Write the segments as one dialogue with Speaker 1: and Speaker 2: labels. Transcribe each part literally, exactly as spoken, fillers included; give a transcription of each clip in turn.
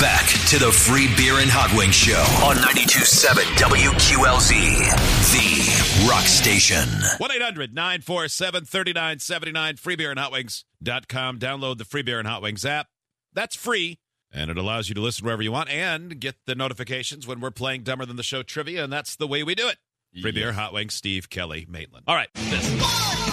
Speaker 1: back to the Free Beer and Hot Wings Show on ninety-two point seven W Q L Z, the rock station.
Speaker 2: one eight hundred nine four seven three nine seven nine, free beer and hot wings dot com. Download the Free Beer and Hot Wings app. That's free, and it allows you to listen wherever you want and get the notifications when we're playing Dumber Than the Show trivia, and that's the way we do it. Free yes. Beer, Hot Wings, Steve, Kelly, Maitland. All right, this.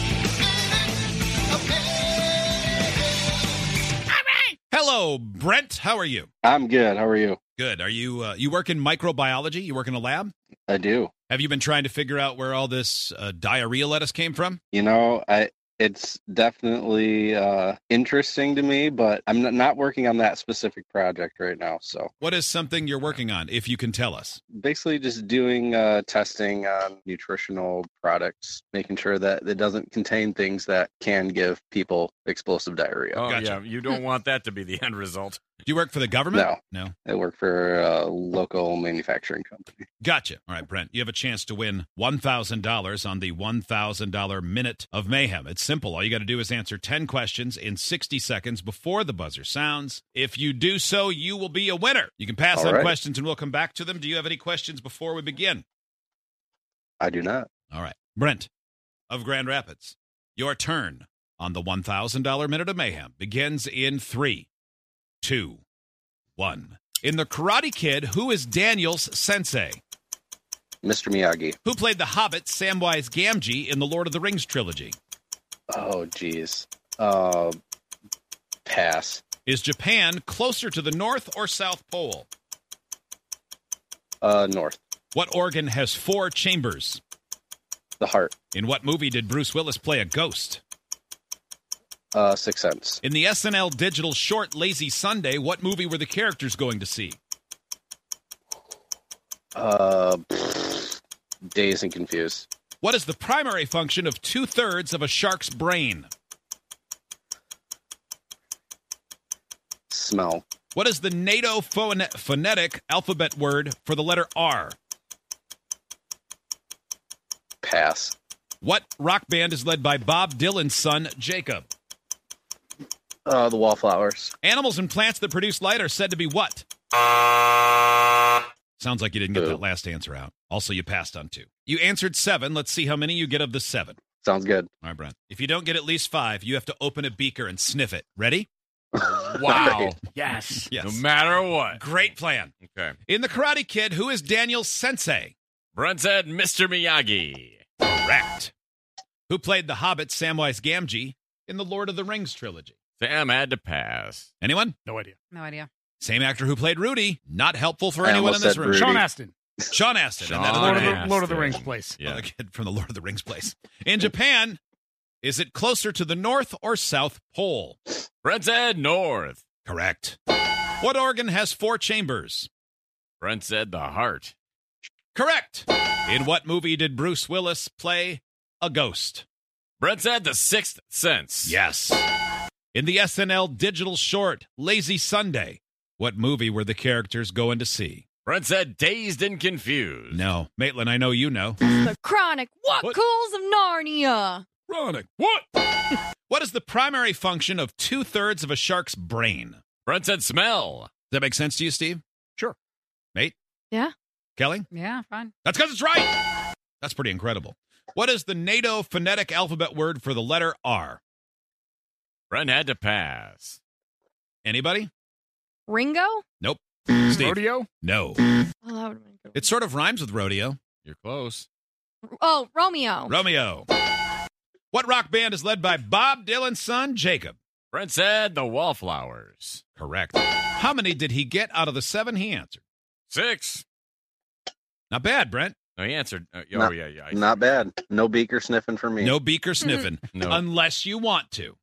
Speaker 2: Hello, Brent. How are you?
Speaker 3: I'm good. How are you?
Speaker 2: Good. Are you uh, you work in microbiology? You work in a lab?
Speaker 3: I do.
Speaker 2: Have you been trying to figure out where all this uh, diarrhea lettuce came from?
Speaker 3: You know, I it's definitely uh, interesting to me, but I'm not working on that specific project right now. So,
Speaker 2: what is something you're working on, if you can tell us?
Speaker 3: Basically, just doing uh, testing on nutritional products, making sure that it doesn't contain things that can give people explosive diarrhea.
Speaker 4: Oh,
Speaker 2: Gotcha.
Speaker 4: yeah. You don't want that to be the end result.
Speaker 2: Do you work for the government?
Speaker 3: No.
Speaker 2: No.
Speaker 3: I work for a local manufacturing company.
Speaker 2: Gotcha. All right, Brent, you have a chance to win one thousand dollars on the one thousand dollars Minute of Mayhem. It's simple. All you got to do is answer ten questions in sixty seconds before the buzzer sounds. If you do so, you will be a winner. You can pass
Speaker 3: All
Speaker 2: on
Speaker 3: right.
Speaker 2: questions and we'll come back to them. Do you have any questions before we begin?
Speaker 3: I do not.
Speaker 2: All right. Brent of Grand Rapids, your turn on the one thousand dollars Minute of Mayhem begins in three, two, one. In The Karate Kid, who is Daniel's sensei?
Speaker 3: Mister Miyagi.
Speaker 2: Who played the Hobbit Samwise Gamgee in the Lord of the Rings trilogy?
Speaker 3: Oh, geez. Uh, pass.
Speaker 2: Is Japan closer to the North or South Pole?
Speaker 3: Uh, north.
Speaker 2: What organ has four chambers?
Speaker 3: The heart.
Speaker 2: In what movie did Bruce Willis play a ghost?
Speaker 3: Uh, Sixth Sense.
Speaker 2: In the S N L digital short Lazy Sunday, what movie were the characters going to see?
Speaker 3: Uh, pfft, Dazed and Confused.
Speaker 2: What is the primary function of two-thirds of a shark's brain?
Speaker 3: Smell.
Speaker 2: What is the NATO phone- phonetic alphabet word for the letter R?
Speaker 3: Pass.
Speaker 2: What rock band is led by Bob Dylan's son, Jacob?
Speaker 3: Uh, the Wallflowers.
Speaker 2: Animals and plants that produce light are said to be what? Sounds like you didn't get
Speaker 3: Ooh.
Speaker 2: that last answer out. Also, you passed on two. You answered seven. Let's see how many you get of the seven.
Speaker 3: Sounds good.
Speaker 2: All right, Brent. If you don't get at least five, you have to open a beaker and sniff it. Ready?
Speaker 4: Wow.
Speaker 3: Right.
Speaker 4: Yes.
Speaker 2: Yes.
Speaker 4: No matter what.
Speaker 2: Great plan.
Speaker 4: Okay.
Speaker 2: In The Karate Kid, who is Daniel's sensei?
Speaker 4: Brent said Mister Miyagi.
Speaker 2: Correct. Who played the Hobbit Samwise Gamgee in the Lord of the Rings trilogy?
Speaker 4: Sam had to pass.
Speaker 2: Anyone?
Speaker 5: No idea.
Speaker 6: No idea.
Speaker 2: Same actor who played Rudy. Not helpful for
Speaker 3: I
Speaker 2: anyone in
Speaker 3: almost
Speaker 2: this
Speaker 3: said
Speaker 2: room.
Speaker 3: Rudy.
Speaker 5: Sean Astin.
Speaker 2: Sean Astin.
Speaker 4: Sean
Speaker 2: and that
Speaker 5: Lord
Speaker 2: other
Speaker 5: of,
Speaker 2: kid.
Speaker 5: the, Lord of the
Speaker 4: Astin.
Speaker 5: Rings place.
Speaker 4: Yeah.
Speaker 2: Other kid from the Lord of the Rings place. In Japan, is it closer to the North or South Pole?
Speaker 4: Brent said north.
Speaker 2: Correct. What organ has four chambers?
Speaker 4: Brent said the heart.
Speaker 2: Correct. In what movie did Bruce Willis play a ghost?
Speaker 4: Brent said the Sixth Sense.
Speaker 2: Yes. In the S N L digital short, Lazy Sunday, what movie were the characters going to see?
Speaker 4: Brent said Dazed and Confused.
Speaker 2: No. Maitland, I know you know.
Speaker 6: The Chronic What,
Speaker 2: What?
Speaker 6: Calls of Narnia.
Speaker 2: Chronic. What? What is the primary function of two-thirds of a shark's brain?
Speaker 4: Brent said smell.
Speaker 2: Does that make sense to you, Steve?
Speaker 5: Sure.
Speaker 2: Mate?
Speaker 6: Yeah.
Speaker 2: Kelly?
Speaker 6: Yeah, fine.
Speaker 2: That's because it's right. That's pretty incredible. What is the NATO phonetic alphabet word for the letter R?
Speaker 4: Brent had to pass.
Speaker 2: Anybody?
Speaker 6: Ringo?
Speaker 2: Nope. Steve?
Speaker 5: Rodeo?
Speaker 2: No.
Speaker 6: Oh, that would have been good.
Speaker 2: It sort of rhymes with rodeo.
Speaker 4: You're close.
Speaker 6: Oh, Romeo.
Speaker 2: Romeo. What rock band is led by Bob Dylan's son, Jacob?
Speaker 4: Brent said the Wallflowers.
Speaker 2: Correct. How many did he get out of the seven he answered?
Speaker 4: Six.
Speaker 2: Not bad, Brent.
Speaker 4: No, he answered. Uh, oh,
Speaker 3: Not-
Speaker 4: yeah, yeah. I-
Speaker 3: Not bad. No beaker sniffing for me.
Speaker 2: No beaker sniffing,
Speaker 4: No.
Speaker 2: unless you want to.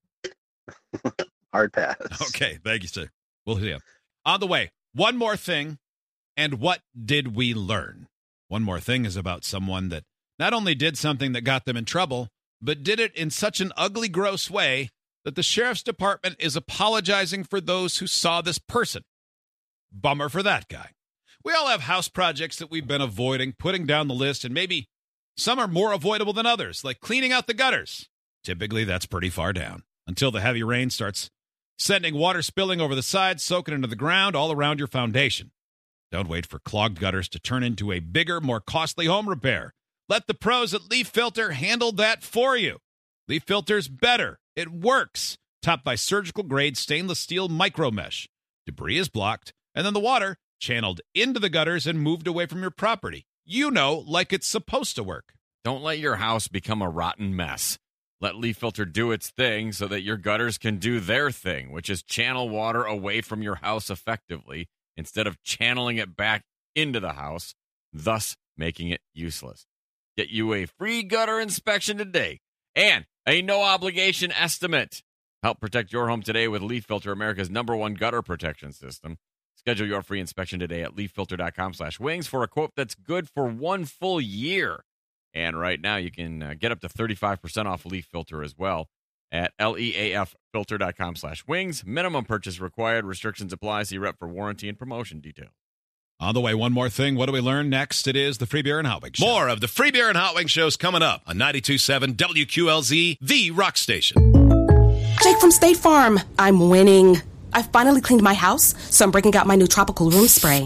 Speaker 3: Hard pass.
Speaker 2: Okay, thank you, sir. We'll see you. On the way, one more thing, and what did we learn? One more thing is about someone that not only did something that got them in trouble, but did it in such an ugly, gross way that the sheriff's department is apologizing for those who saw this person. Bummer for that guy. We all have house projects that we've been avoiding, putting down the list, and maybe some are more avoidable than others, like cleaning out the gutters. Typically, that's pretty far down, until the heavy rain starts sending water spilling over the sides, soaking into the ground all around your foundation. Don't wait for clogged gutters to turn into a bigger, more costly home repair. Let the pros at Leaf Filter handle that for you. Leaf Filter's better. It works. Topped by surgical-grade stainless steel micro mesh. Debris is blocked, and then the water channeled into the gutters and moved away from your property. You know, like it's supposed to work.
Speaker 4: Don't let your house become a rotten mess. Let Leaf Filter do its thing so that your gutters can do their thing, which is channel water away from your house effectively instead of channeling it back into the house, thus making it useless. Get you a free gutter inspection today and a no-obligation estimate. Help protect your home today with Leaf Filter, America's number one gutter protection system. Schedule your free inspection today at leaffilter.com slash wings for a quote that's good for one full year. And right now you can uh, get up to thirty-five percent off Leaf Filter as well at leaffilter.com slash wings. Minimum purchase required. Restrictions apply. See rep for warranty and promotion details.
Speaker 2: On the way, one more thing. What do we learn next? It is the Free Beer and Hot Wings Show.
Speaker 1: More of the Free Beer and Hot Wings shows coming up on ninety-two point seven W Q L Z, the rock station.
Speaker 5: Jake from State Farm. I'm winning. I finally cleaned my house, so I'm breaking out my new tropical room spray.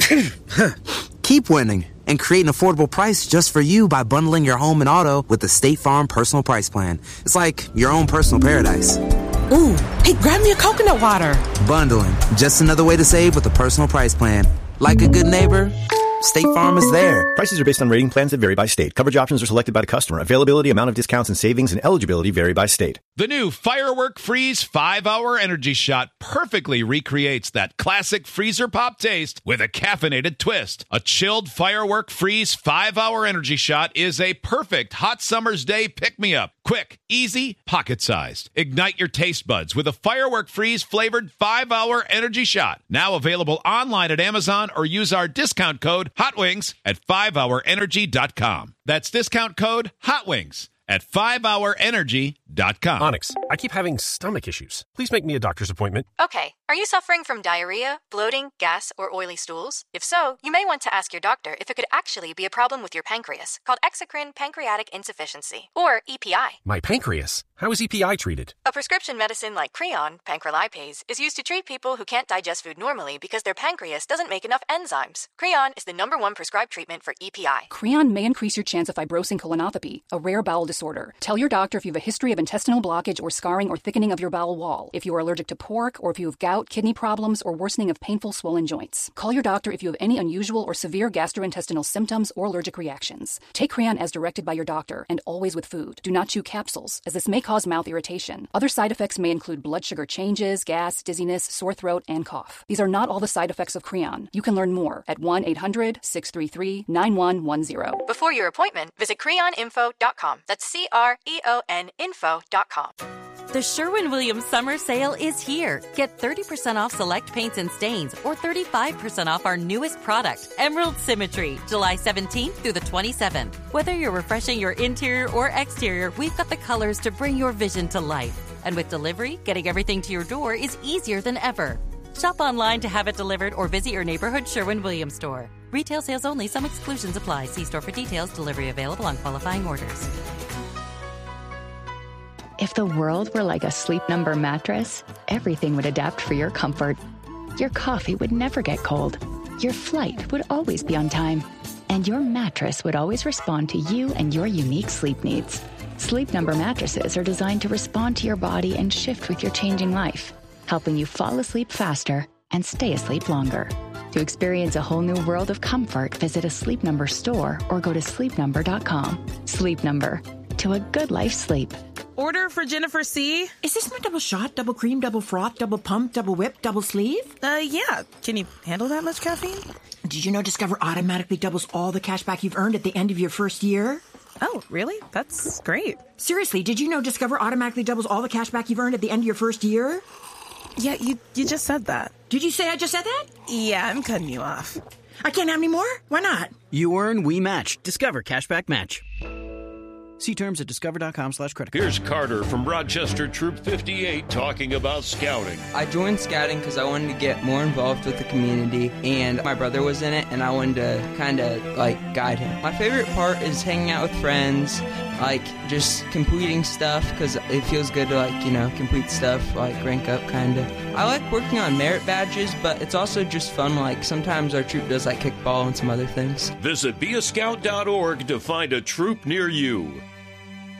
Speaker 7: Keep winning and create an affordable price just for you by bundling your home and auto with the State Farm Personal Price Plan. It's like your own personal paradise.
Speaker 5: Ooh, hey, grab me a coconut water.
Speaker 7: Bundling, just another way to save with the Personal Price Plan. Like a good neighbor, State Farm is there.
Speaker 8: Prices are based on rating plans that vary by state. Coverage options are selected by the customer. Availability, amount of discounts and savings, and eligibility vary by state.
Speaker 2: The new Firework Freeze five hour Energy Shot perfectly recreates that classic freezer pop taste with a caffeinated twist. A chilled Firework Freeze five hour Energy Shot is a perfect hot summer's day pick-me-up. Quick, easy, pocket-sized. Ignite your taste buds with a Firework Freeze flavored five hour Energy Shot. Now available online at Amazon or use our discount code HOTWINGS at five hour energy dot com. That's discount code HOTWINGS at five hour energy dot com.
Speaker 9: Onyx, I keep having stomach issues. Please make me a doctor's appointment.
Speaker 10: Okay, are you suffering from diarrhea, bloating, gas, or oily stools? If so, you may want to ask your doctor if it could actually be a problem with your pancreas, called exocrine pancreatic insufficiency, or E P I.
Speaker 9: My pancreas? How is E P I treated?
Speaker 10: A prescription medicine like Creon, pancrelipase, is used to treat people who can't digest food normally because their pancreas doesn't make enough enzymes. Creon is the number one prescribed treatment for E P I.
Speaker 11: Creon may increase your chance of fibrosing colonopathy, a rare bowel disorder. Tell your doctor if you have a history of intestinal blockage or scarring or thickening of your bowel wall, if you are allergic to pork, or if you have gout, kidney problems, or worsening of painful swollen joints. Call your doctor if you have any unusual or severe gastrointestinal symptoms or allergic reactions. Take Creon as directed by your doctor, and always with food. Do not chew capsules, as this may cause mouth irritation. Other side effects may include blood sugar changes, gas, dizziness, sore throat, and cough. These are not all the side effects of Creon. You can learn more at one eight hundred six three three nine one one zero.
Speaker 10: Before your appointment, visit creon info dot com. That's C R E O N info dot com.
Speaker 12: The Sherwin-Williams summer sale is here. Get thirty percent off select paints and stains or thirty-five percent off our newest product, Emerald Symmetry, July seventeenth through the twenty-seventh. Whether you're refreshing your interior or exterior, we've got the colors to bring your vision to life. And with delivery, getting everything to your door is easier than ever. Shop online to have it delivered or visit your neighborhood Sherwin-Williams store. Retail sales only. Some exclusions apply. See store for details. Delivery available on qualifying orders.
Speaker 13: If the world were like a Sleep Number mattress, everything would adapt for your comfort. Your coffee would never get cold. Your flight would always be on time. And your mattress would always respond to you and your unique sleep needs. Sleep Number mattresses are designed to respond to your body and shift with your changing life, helping you fall asleep faster and stay asleep longer. To experience a whole new world of comfort, visit a Sleep Number store or go to sleep number dot com. Sleep Number. To a good life sleep.
Speaker 14: Order for Jennifer C.
Speaker 15: Is this my double shot, double cream, double froth, double pump, double whip, double sleeve?
Speaker 14: Uh, yeah. Can you handle that much caffeine?
Speaker 15: Did you know Discover automatically doubles all the cash back you've earned at the end of your first year?
Speaker 14: Oh, really? That's great.
Speaker 15: Seriously, did you know Discover automatically doubles all the cash back you've earned at the end of your first year?
Speaker 14: Yeah, you you just said that.
Speaker 15: Did you say I just said that?
Speaker 14: Yeah, I'm cutting you off.
Speaker 15: I can't have any more? Why not?
Speaker 16: You earn, we match. Discover Cashback Match. See terms at discover.com slash credit card.
Speaker 17: Here's Carter from Rochester Troop fifty-eight talking about scouting.
Speaker 18: I joined scouting because I wanted to get more involved with the community, and my brother was in it, and I wanted to kind of, like, guide him. My favorite part is hanging out with friends, like just completing stuff because it feels good to like, you know, complete stuff, like rank up kind of. I like working on merit badges, but it's also just fun. Like sometimes our troop does like kickball and some other things.
Speaker 17: Visit be a scout dot org to find a troop near you.